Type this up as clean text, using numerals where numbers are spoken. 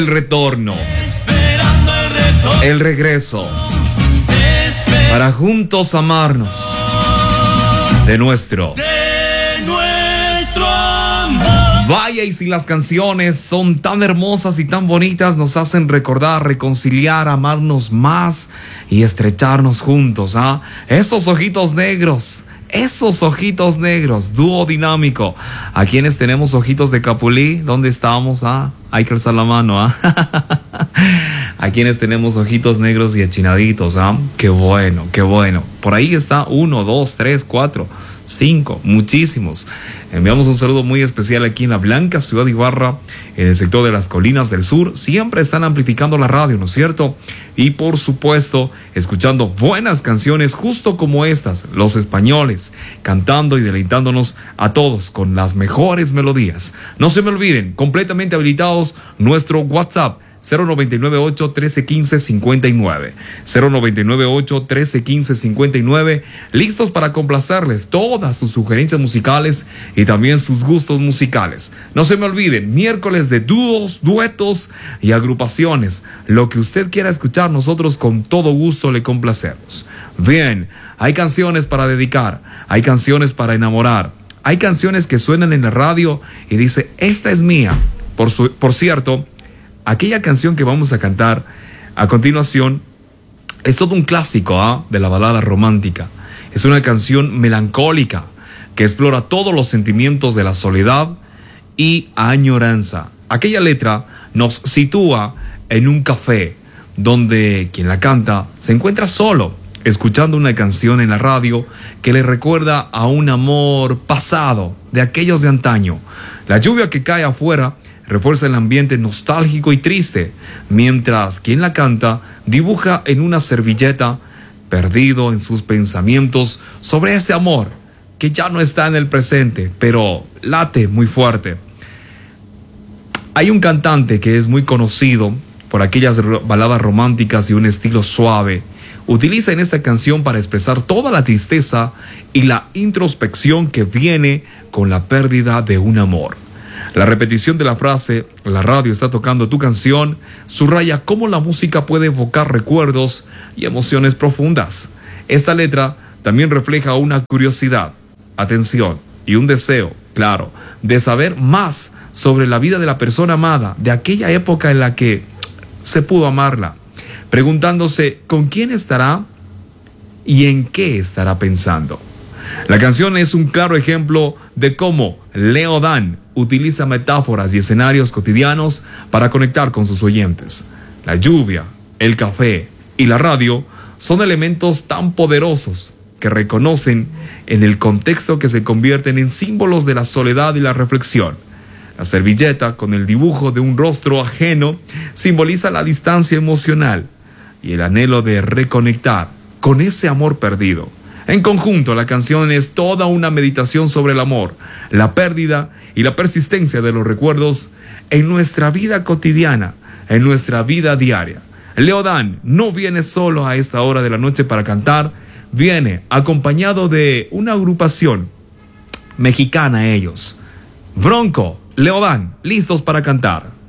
El retorno, el regreso, para juntos amarnos de nuestro amor. Vaya, y si las canciones son tan hermosas y tan bonitas, nos hacen recordar, reconciliar, amarnos más y estrecharnos juntos, ¿ah? Esos ojitos negros, dúo dinámico. A quienes tenemos ojitos de capulí, ¿dónde estamos? Hay que alzar la mano, A quienes tenemos ojitos negros y achinaditos, qué bueno, qué bueno. Por ahí está 1, 2, 3, 4, 5, muchísimos. Enviamos un saludo muy especial aquí en la blanca ciudad de Ibarra, en el sector de las Colinas del Sur. Siempre están amplificando la radio, ¿no es cierto? Y por supuesto, escuchando buenas canciones justo como estas, los españoles, cantando y deleitándonos a todos con las mejores melodías. No se me olviden, completamente habilitados nuestro WhatsApp 0998-1315-59, 0998-1315-59, listos para complacerles todas sus sugerencias musicales y también sus gustos musicales. No se me olviden, miércoles de dúos, duetos y agrupaciones. Lo que usted quiera escuchar, nosotros con todo gusto le complacemos. Bien, hay canciones para dedicar, hay canciones para enamorar, hay canciones que suenan en la radio y dice, esta es mía. Por cierto, aquella canción que vamos a cantar a continuación es todo un clásico de la balada romántica. Es una canción melancólica que explora todos los sentimientos de la soledad y añoranza. Aquella letra nos sitúa en un café donde quien la canta se encuentra solo, escuchando una canción en la radio que le recuerda a un amor pasado, de aquellos de antaño. La lluvia que cae afuera refuerza el ambiente nostálgico y triste, mientras quien la canta dibuja en una servilleta, perdido en sus pensamientos sobre ese amor que ya no está en el presente, pero late muy fuerte. Hay un cantante que es muy conocido por aquellas baladas románticas y un estilo suave. Utiliza en esta canción para expresar toda la tristeza y la introspección que viene con la pérdida de un amor. La repetición de la frase, la radio está tocando tu canción, subraya cómo la música puede evocar recuerdos y emociones profundas. Esta letra también refleja una curiosidad, atención y un deseo, claro, de saber más sobre la vida de la persona amada, de aquella época en la que se pudo amarla, preguntándose con quién estará y en qué estará pensando. La canción es un claro ejemplo de cómo Leo Dan utiliza metáforas y escenarios cotidianos para conectar con sus oyentes. La lluvia, el café y la radio son elementos tan poderosos que reconocen en el contexto que se convierten en símbolos de la soledad y la reflexión. La servilleta, con el dibujo de un rostro ajeno, simboliza la distancia emocional y el anhelo de reconectar con ese amor perdido. En conjunto, la canción es toda una meditación sobre el amor, la pérdida y la persistencia de los recuerdos en nuestra vida cotidiana, en nuestra vida diaria. Leo Dan no viene solo a esta hora de la noche para cantar, viene acompañado de una agrupación mexicana ellos. Bronco, Leo Dan, listos para cantar.